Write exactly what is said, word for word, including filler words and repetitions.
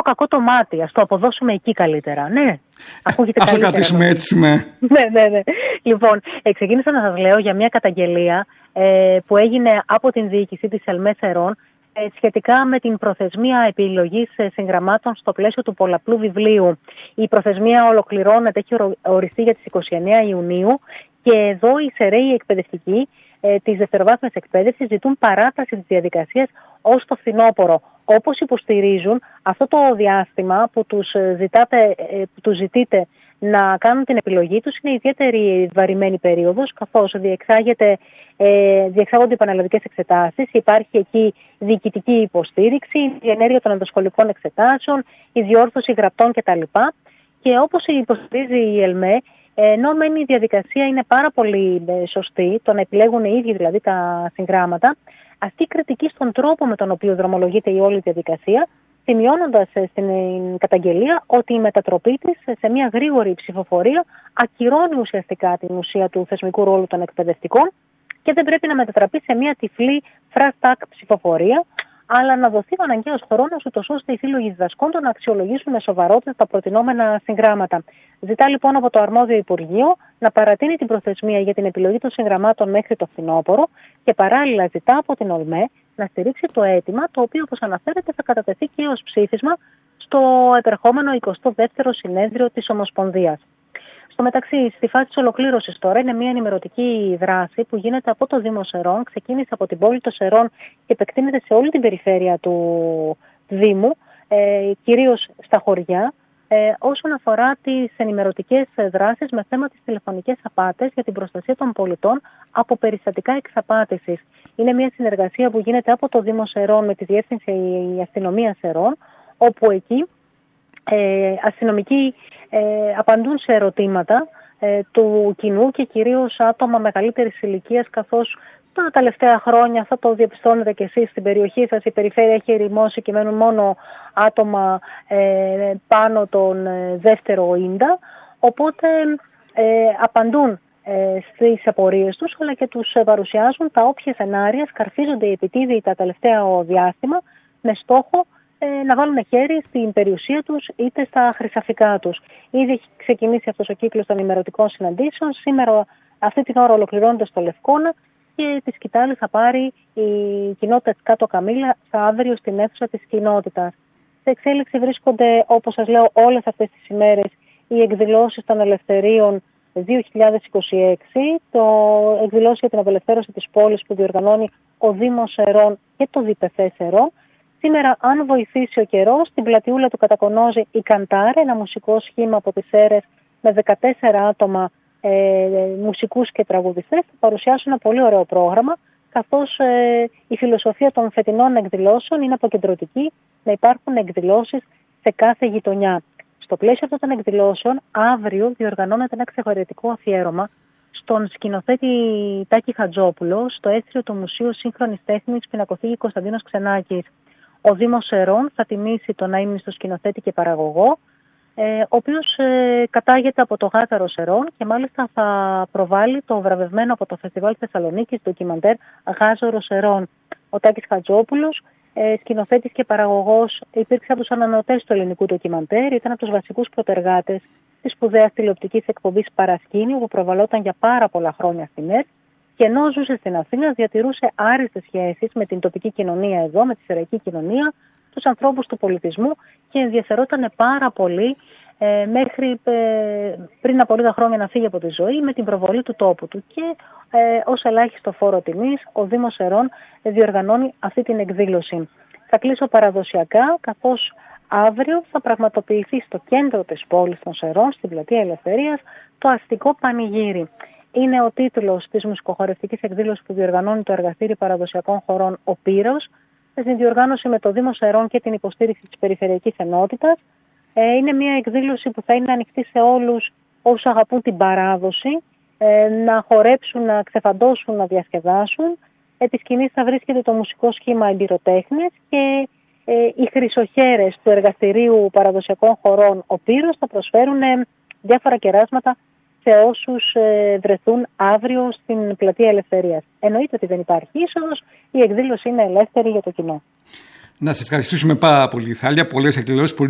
κακό το μάτι. Ας το αποδώσουμε εκεί καλύτερα. Ναι, ακούγεται Ας το καλύτερα. κρατήσουμε έτσι, ναι. ναι, ναι, ναι. Λοιπόν, ε, ξεκίνησα να σας λέω για μια καταγγελία ε, που έγινε από την διοίκηση της ΕΛΜΕ Σερών ε, σχετικά με την προθεσμία επιλογής ε, συγγραμμάτων στο πλαίσιο του πολλαπλού βιβλίου. Η προθεσμία ολοκληρώνεται, έχει οριστεί για τις είκοσι εννέα Ιουνίου και εδώ οι Σεραίοι εκπαιδευτικοί ε, της δευτεροβάθμιας εκπαίδευσης ζητούν παράταση της διαδικασίας ως το φθινόπωρο. Όπως υποστηρίζουν, αυτό το διάστημα που τους, ζητάτε, που τους ζητείτε να κάνουν την επιλογή τους είναι ιδιαίτερη βαρημένη περίοδος, καθώς διεξάγεται, ε, διεξάγονται επαναλλαδικές εξετάσεις, υπάρχει εκεί διοικητική υποστήριξη, η ενέργεια των ενδοσχολικών εξετάσεων, η διόρθωση γραπτών κτλ. Και όπως υποστηρίζει η ΕΛΜΕ, ενώ μεν η διαδικασία είναι πάρα πολύ σωστή, το να επιλέγουν οι ίδιοι δηλαδή τα συγγράμματα, αυτή η κριτική στον τρόπο με τον οποίο δρομολογείται η όλη διαδικασία, σημειώνοντας στην καταγγελία ότι η μετατροπή της σε μια γρήγορη ψηφοφορία ακυρώνει ουσιαστικά την ουσία του θεσμικού ρόλου των εκπαιδευτικών και δεν πρέπει να μετατραπεί σε μια τυφλή φραστάκ ψηφοφορία, αλλά να δοθεί ο αναγκαίος χρόνος, ούτως ώστε οι σύλλογοι διδασκόντων να αξιολογήσουν με σοβαρότητα τα προτινόμενα συγγράμματα. Ζητά λοιπόν από το αρμόδιο Υπουργείο να παρατείνει την προθεσμία για την επιλογή των συγγραμμάτων μέχρι το φθινόπωρο και παράλληλα ζητά από την ΟΛΜΕ να στηρίξει το αίτημα, το οποίο, όπως αναφέρεται, θα κατατεθεί και ως ψήφισμα στο επερχόμενο εικοστό δεύτερο συνέδριο της Ομοσπονδίας. Στο μεταξύ, στη φάση της ολοκλήρωσης τώρα, είναι μια ενημερωτική δράση που γίνεται από το Δήμο Σερών, ξεκίνησε από την πόλη των Σερών και επεκτείνεται σε όλη την περιφέρεια του Δήμου, ε, κυρίως στα χωριά, ε, όσον αφορά τις ενημερωτικές δράσεις με θέμα τις τηλεφωνικές απάτες για την προστασία των πολιτών από περιστατικά εξαπάτησης. Είναι μια συνεργασία που γίνεται από το Δήμο Σερών με τη Διεύθυνση Αστυνομίας Σερών, όπου εκεί ε, αστυνομικοί ε, απαντούν σε ερωτήματα ε, του κοινού και κυρίως άτομα μεγαλύτερης ηλικίας, καθώς τα τελευταία χρόνια, θα το διαπιστώνετε και εσείς στην περιοχή σας, η περιφέρεια έχει ερημώσει και μένουν μόνο άτομα ε, πάνω τον ε, δεύτερο ίντα, οπότε ε, απαντούν ε, στις απορίες τους, αλλά και τους ε, παρουσιάζουν τα όποια σενάρια σκαρφίζονται οι επιτίδιοι τα τελευταία διάστημα με στόχο ε, να βάλουν χέρι στην περιουσία τους είτε στα χρυσαφικά τους. Ήδη έχει ξεκινήσει αυτός ο κύκλος των ημερωτικών συναντήσεων. Σήμερα αυτή την ώρα ολοκληρώνεται στο Λευκώνα και τη σκητάλη θα πάρει η κοινότητα της Κάτω Καμήλα αύριο στην αίθουσα της κοινότητας. Σε εξέλιξη βρίσκονται, όπως σας λέω, όλες αυτές τις ημέρες οι εκδηλώσεις των ελευθερίων δύο χιλιάδες είκοσι έξι, το εκδηλώσει για την απελευθέρωση της πόλης που διοργανώνει ο Δήμος Σερών και το ΔΠΘ Σερών. Σήμερα, αν βοηθήσει ο καιρός, στην πλατιούλα του Κατακονόζη η Καντάρε, ένα μουσικό σχήμα από τις Σέρρες με δεκατέσσερα άτομα ε, μουσικούς και τραγουδιστές, θα παρουσιάσουν ένα πολύ ωραίο πρόγραμμα, καθώς ε, η φιλοσοφία των φετινών εκδηλώσεων είναι αποκεντρωτική, να υπάρχουν εκδηλώσεις σε κάθε γειτονιά. Στο πλαίσιο αυτών των εκδηλώσεων, αύριο διοργανώνεται ένα ξεχωριστικό αφιέρωμα στον σκηνοθέτη Τάκη Χατζόπουλο, στο έστριο του Μουσείου Σύγχρονης Τέχνης Πινακοθήκη Κωνσταντίνος Ξενάκης. Ο Δήμος Σερών θα τιμήσει τον αείμνηστο σκηνοθέτη και παραγωγό, ε, ο οποίος ε, κατάγεται από το Γάταρο Σερών και μάλιστα θα προβάλλει το βραβευμένο από το Φεστιβάλ Θεσσαλονίκης ντοκιμαντέρ Γάζορο Σερών. Ο Τάκης Χατζόπουλος, ε, σκηνοθέτης και παραγωγός, υπήρξε από τους ανανεωτές του ελληνικού ντοκιμαντέρ, ήταν από τους βασικούς προτεργάτες της σπουδαίας τηλεοπτικής εκπομπής Παρασκήνιο, που προβαλόταν για πάρα πολλά χρόνια στην ΕΡΤ. Και ενώ ζούσε στην Αθήνα, διατηρούσε άριστες σχέσεις με την τοπική κοινωνία εδώ, με τη σεραϊκή κοινωνία, τους ανθρώπους του πολιτισμού και ενδιαφερόταν πάρα πολύ ε, μέχρι ε, πριν από λίγα χρόνια να φύγει από τη ζωή με την προβολή του τόπου του. Και ε, ως ελάχιστο φόρο τιμής, ο Δήμος Σερών διοργανώνει αυτή την εκδήλωση. Θα κλείσω παραδοσιακά, καθώς αύριο θα πραγματοποιηθεί στο κέντρο της πόλης των Σερών, στην Πλατεία Ελευθερίας, το αστικό πανηγύρι. Είναι ο τίτλος της μουσικοχορευτικής εκδήλωσης που διοργανώνει το Εργαστήρι Παραδοσιακών Χορών «Ο Πύρος», σε συνδιοργάνωση με το Δήμο Σερών και την υποστήριξη της Περιφερειακής Ενότητας. Ε, είναι μια εκδήλωση που θα είναι ανοιχτή σε όλους όσους αγαπούν την παράδοση, ε, να χορέψουν, να ξεφαντώσουν, να διασκεδάσουν. Επί σκηνής θα βρίσκεται το μουσικό σχήμα Εμπειροτέχνες και ε, οι χρυσοχέρες του Εργαστηρίου Παραδοσιακών Χορών «Ο Πύρος» θα προσφέρουν ε, διάφορα κεράσματα σε όσους ε, βρεθούν αύριο στην Πλατεία Ελευθερίας. Εννοείται ότι δεν υπάρχει είσοδος, η εκδήλωση είναι ελεύθερη για το κοινό. Να σε ευχαριστήσουμε πάρα πολύ, Θάλια. Πολλές εκδηλώσεις, πολύ